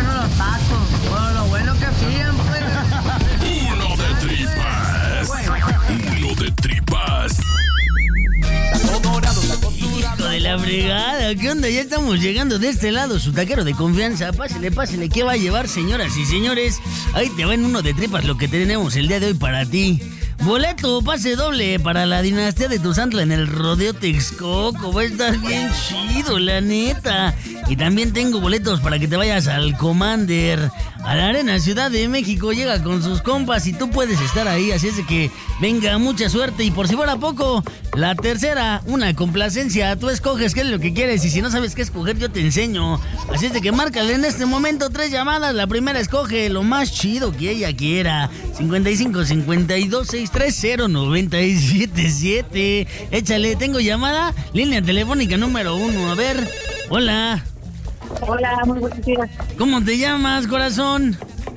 buenos los tacos. Bueno, lo bueno que hacían, pues. Uno de tripas. Uno de tripas. Hijo de la fregada, ¿qué onda? Ya estamos llegando de este lado, su taquero de confianza. Pásele, ¿qué va a llevar, señoras y señores? Ahí te va en uno de tripas lo que tenemos el día de hoy para ti. Boleto, pase doble para la dinastía de Tuzantla en el Rodeo Texcoco. Va a estar bien chido, la neta. Y también tengo boletos para que te vayas al Commander, a la Arena Ciudad de México. Llega con sus compas y tú puedes estar ahí. Así es de que venga, mucha suerte. Y por si fuera poco, la tercera, una complacencia. Tú escoges qué es lo que quieres y si no sabes qué escoger, yo te enseño. Así es de que márcale en este momento 3 llamadas. La primera escoge lo más chido que ella quiera. 55 52 630 977. Échale, tengo llamada. Línea telefónica número 1. A ver, hola. Hola, muy buenos días. ¿Cómo te llamas, corazón?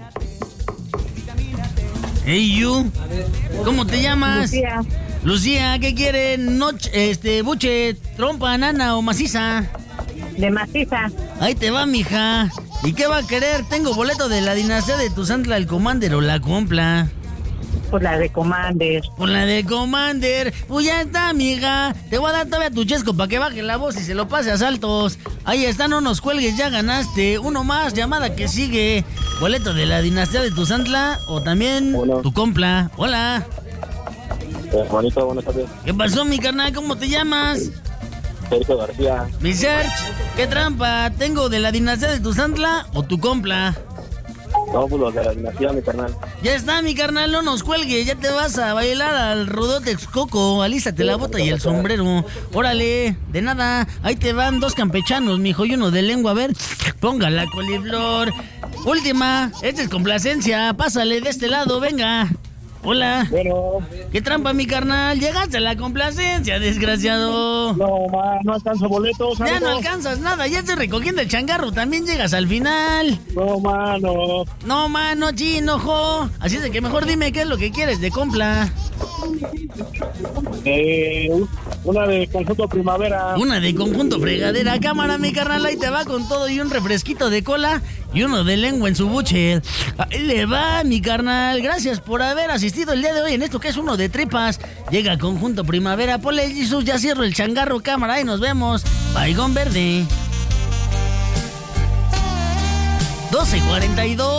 Hey, you. ¿Cómo te llamas? Lucía. Lucía, ¿qué quieren? Buche, trompa, nana o maciza. De maciza. Ahí te va, mija. ¿Y qué va a querer? Tengo boleto de la dinastía de Tuzantla, el Commander o la Compla. Por la de Commander. Por la de Commander. Pues ya está, amiga. Te voy a dar todavía tu chesco para que baje la voz y se lo pase a saltos. Ahí está, no nos cuelgues, ya ganaste. Uno más, llamada que sigue. Boleto de la dinastía de Tuzantla o también Hola. tu Compla. Hola. Juanito, buenas tardes. ¿Qué pasó, mi carnal? ¿Cómo te llamas? Sergio García. Mi Serge, ¿qué trampa? ¿Tengo de la dinastía de Tuzantla o tu Compla? No, pues los de la dinastía, mi carnal. Ya está, mi carnal, no nos cuelgue. Ya te vas a bailar al Rodeo Texcoco. Alístate la bota y el sombrero. Órale, de nada. Ahí te van 2 campechanos, mijo, y uno de lengua. A ver, ponga la coliflor. Última, esta es complacencia. Pásale de este lado, venga. Hola. Bueno. ¿Qué trampa, mi carnal? Llegaste a la complacencia, desgraciado. No, no alcanzo boletos. Ya no alcanzas nada, ya estoy recogiendo el changarro. También llegas al final. No, mano. No, mano, chino, jo. Así es de que mejor dime qué es lo que quieres de compla. Una de conjunto primavera. Una de conjunto fregadera. Cámara, mi carnal, ahí te va con todo y un refresquito de cola y uno de lengua en su buche. Ahí le va, mi carnal. Gracias por haber asistido el día de hoy en esto que es uno de tripas. Llega conjunto primavera. Ponle, Jesús, ya cierro el changarro, cámara, y nos vemos. Baigón verde. 12:42.